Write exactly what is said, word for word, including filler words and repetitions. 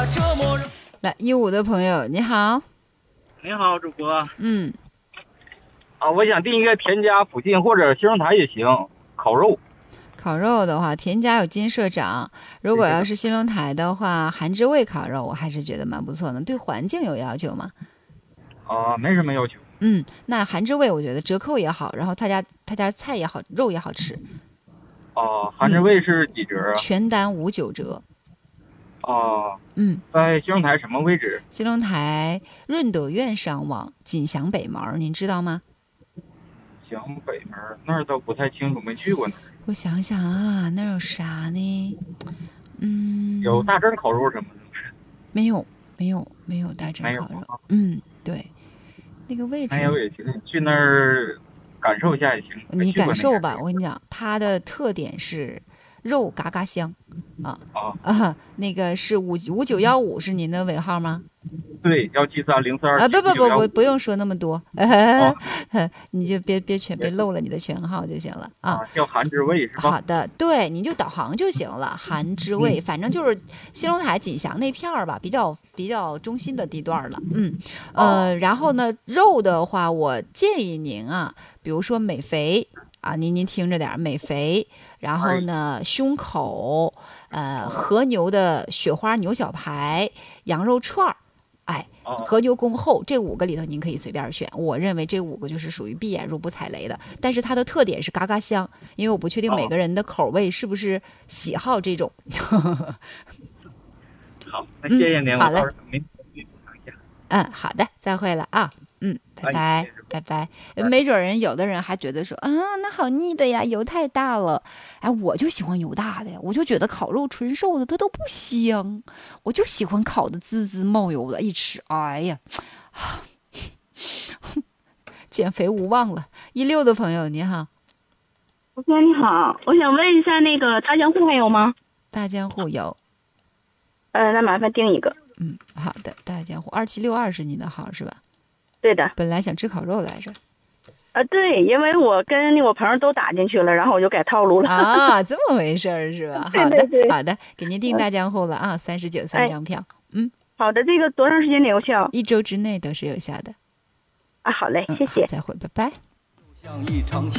来，一五的朋友你好。 你好，主播。 嗯， 啊，我想订一个田家附近或者兴隆台也行，烤肉。 烤肉的话，田家有金社长。如果要是兴隆台的话，韩之味烤肉我还是觉得蛮不错的。对环境有要求吗？ 啊，没什么要求。 嗯，那韩之味我觉得折扣也好，然后他家他家菜也好，肉也好吃。 啊，韩之味是几折啊？ 全单五九折。 啊， 嗯， 在兴隆台什么位置？ 兴隆台润德院上往锦祥北门，您知道吗？ 祥北门那儿倒不太清楚，没去过那儿。 我想想啊，那儿有啥呢？嗯， 有大蒸烤肉什么的？ 没有，没有，没有大蒸烤肉。嗯，对，那个位置。 没有也行，去那儿感受一下也行。 你感受吧，我跟你讲，它的特点是肉嘎嘎香，啊啊啊，那个是五五九幺五是您的尾号吗？ 对，幺七三零四二啊，不不不不，不用说那么多， 哦、 你就别别全别漏了你的全号就行了啊。 叫韩之味是吧？ 好的，对，你就导航就行了。韩之味，嗯、反正就是兴隆台、锦祥那片儿吧，比较比较中心的地段了。嗯，呃，然后呢，肉的话，我建议您啊，比如说美肥啊，您您听着点，美肥，然后呢，胸口，呃，和牛的雪花牛小排，羊肉串儿。哎，和牛恭厚这五个里头您可以随便选，我认为这五个就是属于闭眼入不踩雷的，但是它的特点是嘎嘎香，因为我不确定每个人的口味是不是喜好这种。 好，那谢谢您， 嗯、好嘞， 嗯， 嗯，好的，再会了啊，嗯，拜拜，哎、拜拜。没准人有的人还觉得说，啊，那好腻的呀，油太大了。哎，我就喜欢油大的呀，我就觉得烤肉纯瘦的它都不香，我就喜欢烤的滋滋冒油的，一吃，哎呀，减肥无望了。一六的朋友你好。 主播你好，我想问一下，那个大江户还有吗？ 大江户有。 呃，那麻烦订一个。 嗯，好的，大江户二七六二是你的号是吧？ 对的。 本来想吃烤肉来着。 啊，对，因为我跟我朋友都打进去了，然后我就改套路了。 啊，这么回事儿是吧？好的， 对对对， 好的，给您订大江户了啊，三十九三张票。哎、嗯， 好的，这个多长时间有效？ 一周之内都是有效的。 啊，好嘞，谢谢。 嗯、再会，拜拜。